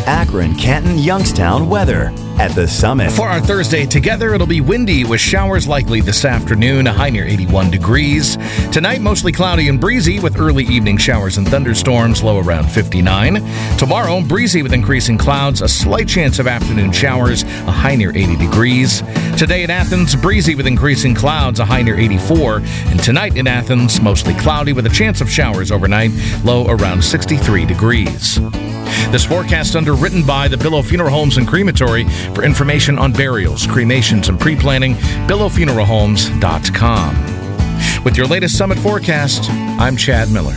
Akron, Canton, Youngstown weather at the Summit. For our Thursday together, it'll be windy with showers likely this afternoon, a high near 81 degrees. Tonight, mostly cloudy and breezy with early evening showers and thunderstorms, low around 59. Tomorrow, breezy with increasing clouds, a slight chance of afternoon showers, a high near 80 degrees. Today in Athens, breezy with increasing clouds, a high near 84. And tonight in Athens, mostly cloudy with a chance of showers overnight, low around 63 degrees. This forecast underwritten by the Billow Funeral Homes and Crematory. For information on burials, cremations, and pre-planning, billowfuneralhomes.com. With your latest Summit forecast, I'm Chad Miller.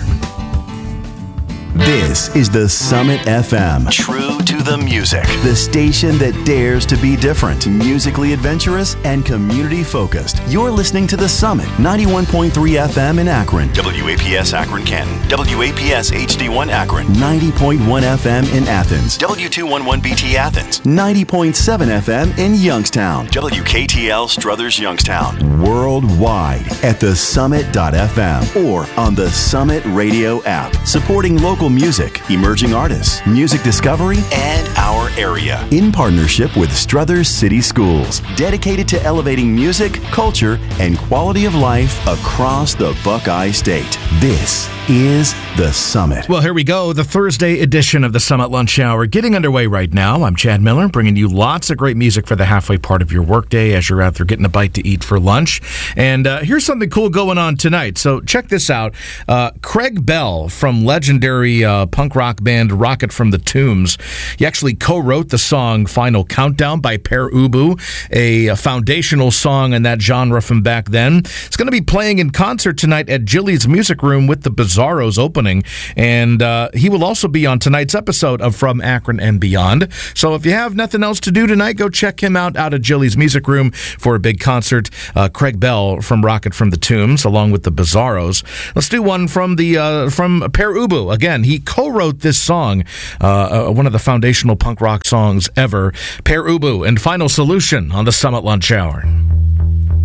This is the Summit FM. True to the music. The station that dares to be different, musically adventurous, and community-focused. You're listening to the Summit, 91.3 FM in Akron. WAPS Akron Canton. WAPS HD1 Akron. 90.1 FM in Athens. W211BT Athens. 90.7 FM in Youngstown. WKTL Struthers Youngstown. Worldwide at thesummit.fm or on the Summit Radio app. Supporting local music, emerging artists, music discovery, and our area. In partnership with Struthers City Schools, dedicated to elevating music, culture, and quality of life across the Buckeye State. This is the Summit. Well, here we go. The Thursday edition of the Summit Lunch Hour getting underway right now. I'm Chad Miller, bringing you lots of great music for the halfway part of your workday as you're out there getting a bite to eat for lunch. And here's something cool going on tonight. So check this out. Craig Bell from legendary punk rock band Rocket from the Tombs. He actually co-wrote the song Final Countdown by Pere Ubu, a foundational song in that genre from back then. It's going to be playing in concert tonight at Jilly's Music Room with the Bizarros opening, and he will also be on tonight's episode of From Akron and Beyond. So if you have nothing else to do tonight, go check him out at Jilly's Music Room for a big concert. Craig Bell from Rocket from the Tombs, along with the Bizarros. Let's do one from Pere Ubu. Again, he co-wrote this song, one of the foundational punk rock songs ever. Pere Ubu and Final Solution on the Summit Lunch Hour.